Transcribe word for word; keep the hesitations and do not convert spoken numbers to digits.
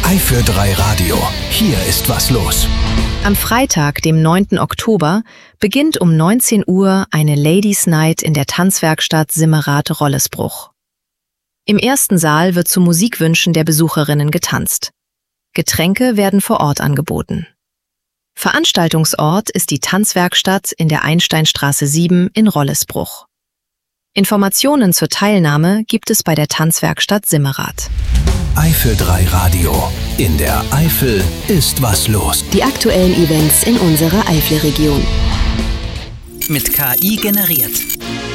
Eifel drei Radio. Hier ist was los. Am Freitag, dem neunten Oktober, beginnt um neunzehn Uhr eine Ladies Night in der Tanzwerkstatt Simmerath-Rollesbruch. Im ersten Saal wird zu Musikwünschen der Besucherinnen getanzt. Getränke werden vor Ort angeboten. Veranstaltungsort ist die Tanzwerkstatt in der Einsteinstraße sieben in Rollesbruch. Informationen zur Teilnahme gibt es bei der Tanzwerkstatt Simmerath. Eifel drei Radio. In der Eifel ist was los. Die aktuellen Events in unserer Eifelregion. Mit K I generiert.